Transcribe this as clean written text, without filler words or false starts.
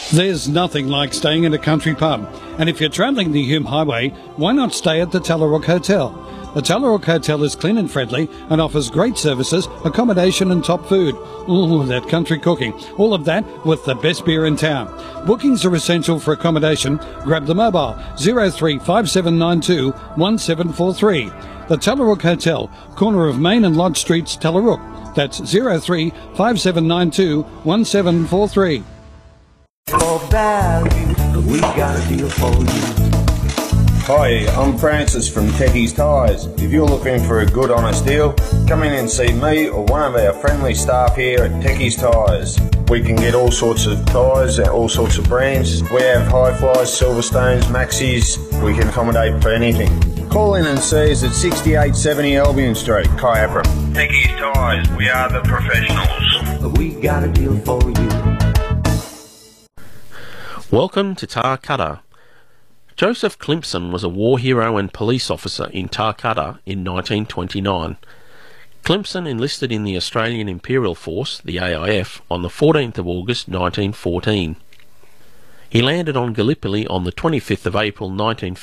There's nothing like staying in a country pub, and if you're travelling the Hume Highway, why not stay at the Tallarook Hotel? The Tallarook Hotel is clean and friendly and offers great services, accommodation and top food. Ooh, that country cooking. All of that with the best beer in town. Bookings are essential for accommodation. Grab the mobile 035792 1743. The Tallarook Hotel, corner of Main and Lodge Streets, Tallarook. That's 035792 1743. For value, we got a deal for you. Hi, I'm Francis from Techie's Tyres. If you're looking for a good honest deal, come in and see me or one of our friendly staff here at Techie's Tyres. We can get all sorts of tyres and all sorts of brands. We have Hi-Flies, Silverstones, Maxis. We can accommodate for anything. Call in and see us at 6870 Albion Street, Kyabram. Techie's Tyres, we are the professionals. We got a deal for you. Welcome to Tarcutta. Joseph Clemson was a war hero and police officer in Tarcutta in 1929. Clemson enlisted in the Australian Imperial Force, the AIF, on the 14th of August 1914. He landed on Gallipoli on the 25th of April 1915